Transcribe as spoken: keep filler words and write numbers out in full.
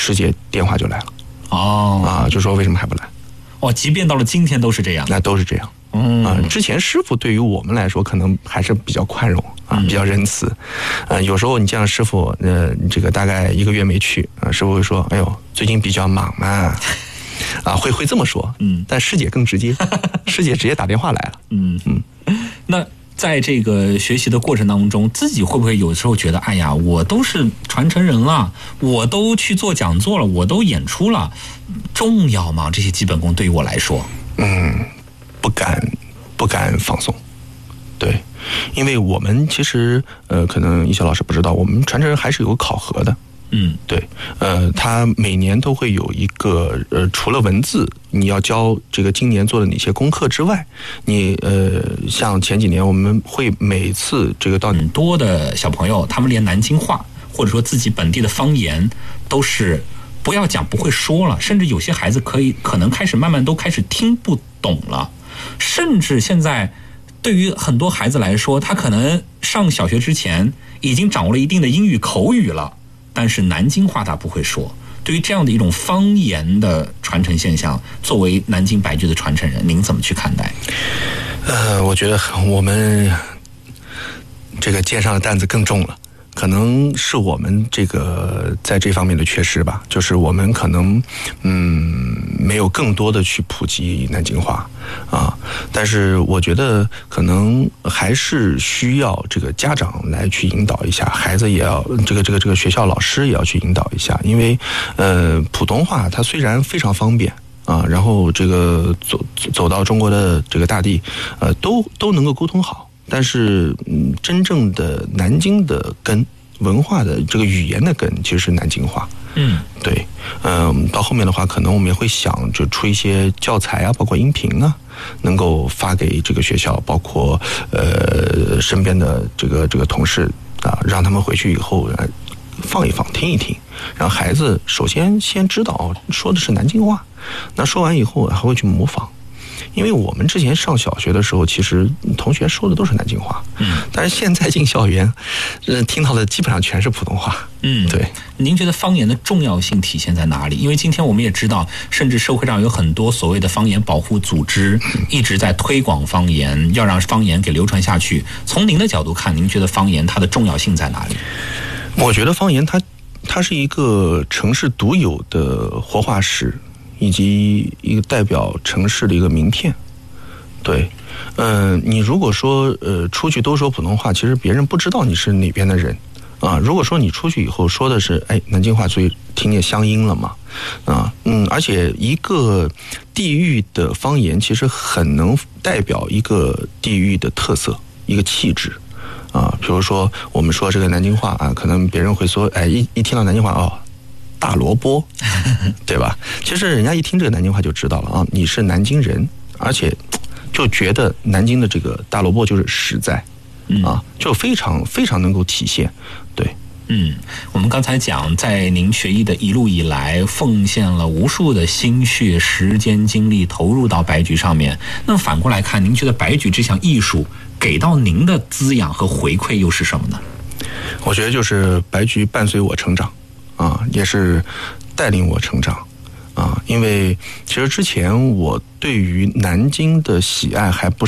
师姐电话就来了。 哦， 啊，就说为什么还不来？ 哦，即便到了今天都是这样， 那都是这样。嗯啊，之前师傅对于我们来说可能还是比较宽容啊，比较仁慈。呃，有时候你这样师傅，呃，这个大概一个月没去啊，师傅会说：“哎呦，最近比较忙嘛。”啊，会会这么说。嗯，但师姐更直接，师姐直接打电话来了。 嗯嗯，那。在这个学习的过程当中，自己会不会有时候觉得，哎呀，我都是传承人了，我都去做讲座了，我都演出了，重要吗？这些基本功对于我来说， 嗯，不敢，不敢放松。对，因为我们其实，呃，可能一些老师不知道，我们传承人还是有考核的。嗯，对，呃，他每年都会有一个，呃，除了文字，你要教这个今年做的哪些功课之外，你呃，像前几年我们会每次这个到很多的小朋友，他们连南京话或者说自己本地的方言都是不要讲不会说了，甚至有些孩子可以可能开始慢慢都开始听不懂了，甚至现在对于很多孩子来说，他可能上小学之前已经掌握了一定的英语口语了。但是南京话他不会说，对于这样的一种方言的传承现象，作为南京白剧的传承人，您怎么去看待？ 呃，我觉得我们这个肩上的担子更重了，可能是我们这个在这方面的缺失吧，就是我们可能嗯没有更多的去普及南京话啊，但是我觉得可能还是需要这个家长来去引导一下，孩子也要这个这个这个学校老师也要去引导一下，因为呃普通话它虽然非常方便啊，然后这个走走到中国的这个大地，呃都都能够沟通好。但是，嗯，真正的南京的根，文化的这个语言的根，其实是南京话。嗯，对，嗯、呃，到后面的话，可能我们也会想，就出一些教材啊，包括音频啊，能够发给这个学校，包括呃身边的这个这个同事啊，让他们回去以后放一放，听一听，让孩子首先先知道说的是南京话，那说完以后还会去模仿。因为我们之前上小学的时候，其实同学说的都是南京话，嗯，但是现在进校园，呃，听到的基本上全是普通话，嗯，对。 您觉得方言的重要性体现在哪里？因为今天我们也知道，甚至社会上有很多所谓的方言保护组织一直在推广方言，要让方言给流传下去。从您的角度看，您觉得方言它的重要性在哪里？ 我觉得方言它它是一个城市独有的活化石。以及一个代表城市的一个名片，对，嗯、呃，你如果说呃出去都说普通话，其实别人不知道你是哪边的人啊。如果说你出去以后说的是哎南京话，所以听见乡音了嘛，啊，嗯，而且一个地域的方言其实很能代表一个地域的特色，一个气质。啊，比如说我们说这个南京话啊，可能别人会说，哎，一一听到南京话哦。大萝卜，对吧？其实人家一听这个南京话就知道了啊，你是南京人，而且就觉得南京的这个大萝卜就是实在，啊，就非常非常能够体现，对。 嗯，我们刚才讲，在您学艺的一路以来，奉献了无数的心血、时间、精力投入到白菊上面。那么反过来看，您觉得白菊这项艺术给到您的滋养和回馈又是什么呢？ 我觉得就是白菊伴随我成长。啊，也是带领我成长啊，因为其实之前我对于南京的喜爱还不